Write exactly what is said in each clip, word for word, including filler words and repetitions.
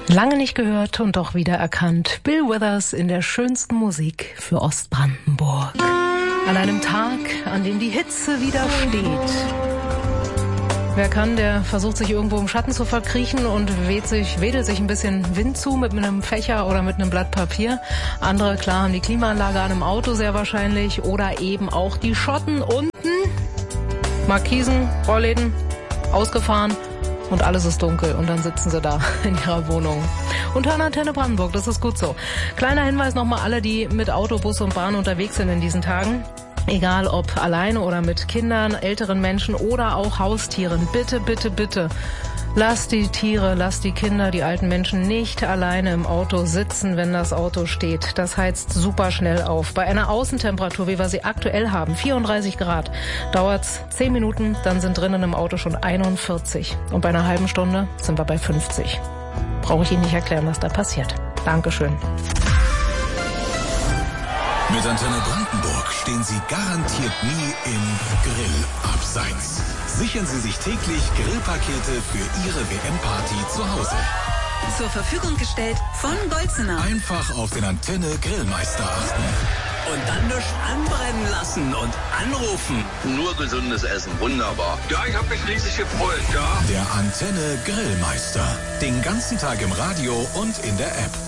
Lange nicht gehört und doch wieder erkannt. Bill Withers in der schönsten Musik für Ostbrandenburg. An einem Tag, an dem die Hitze widersteht. Wer kann, der versucht sich irgendwo im Schatten zu verkriechen und weht sich, wedelt sich ein bisschen Wind zu mit einem Fächer oder mit einem Blatt Papier. Andere, klar, haben die Klimaanlage an einem Auto sehr wahrscheinlich oder eben auch die Schotten unten. Markisen, Rollläden, ausgefahren. Und alles ist dunkel und dann sitzen sie da in ihrer Wohnung und hören Antenne Brandenburg, das ist gut so. Kleiner Hinweis nochmal alle, die mit Auto, Bus und Bahn unterwegs sind in diesen Tagen. Egal ob alleine oder mit Kindern, älteren Menschen oder auch Haustieren. Bitte, bitte, bitte. Lasst die Tiere, lasst die Kinder, die alten Menschen nicht alleine im Auto sitzen, wenn das Auto steht. Das heizt super schnell auf. Bei einer Außentemperatur, wie wir sie aktuell haben, vierunddreißig Grad, dauert's zehn Minuten, dann sind drinnen im Auto schon einundvierzig. Und bei einer halben Stunde sind wir bei fünfzig. Brauche ich Ihnen nicht erklären, was da passiert. Dankeschön. Mit Antenne Brandenburg stehen Sie garantiert nie im Grillabseits. Sichern Sie sich täglich Grillpakete für Ihre W M-Party zu Hause. Zur Verfügung gestellt von Golzener. Einfach auf den Antenne Grillmeister achten. Und dann nichts anbrennen lassen und anrufen. Nur gesundes Essen, wunderbar. Ja, ich habe mich riesig gefreut, ja. Der Antenne Grillmeister. Den ganzen Tag im Radio und in der App.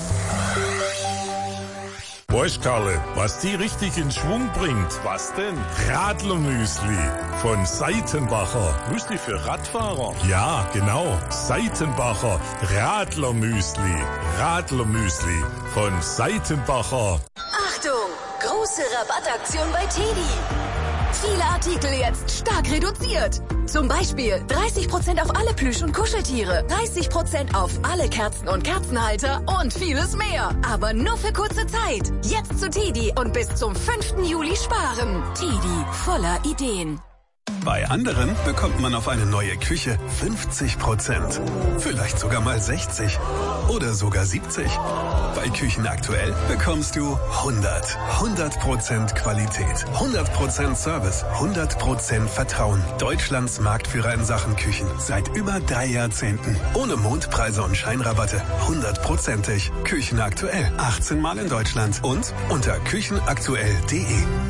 Weißt Karle, was die richtig in Schwung bringt? Was denn? Radlermüsli von Seitenbacher. Müsli für Radfahrer? Ja, genau. Seitenbacher Radlermüsli. Radlermüsli von Seitenbacher. Achtung! Große Rabattaktion bei Teddy. Viele Artikel jetzt stark reduziert. Zum Beispiel dreißig Prozent auf alle Plüsch- und Kuscheltiere, dreißig Prozent auf alle Kerzen und Kerzenhalter und vieles mehr. Aber nur für kurze Zeit. Jetzt zu Teddy und bis zum fünften Juli sparen. Teddy, voller Ideen. Bei anderen bekommt man auf eine neue Küche fünfzig Prozent. Vielleicht sogar mal sechzig. Oder sogar siebzig. Bei Küchen aktuell bekommst du hundert. hundert Prozent Qualität. hundert Prozent Service. hundert Prozent Vertrauen. Deutschlands Marktführer in Sachen Küchen. Seit über drei Jahrzehnten. Ohne Mondpreise und Scheinrabatte. hundertprozentig. Küchen aktuell. achtzehn Mal in Deutschland. Und unter küchenaktuell punkt de.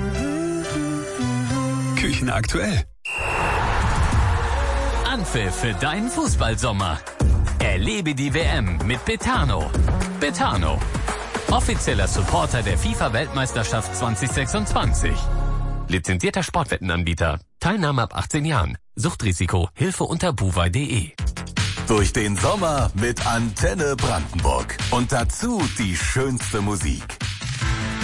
Küchen aktuell. Anpfiff für deinen Fußballsommer. Erlebe die W M mit Betano. Betano, offizieller Supporter der FIFA-Weltmeisterschaft zwanzig sechsundzwanzig. Lizenzierter Sportwettenanbieter. Teilnahme ab achtzehn Jahren. Suchtrisiko. Hilfe unter buwei punkt de. Durch den Sommer mit Antenne Brandenburg. Und dazu die schönste Musik.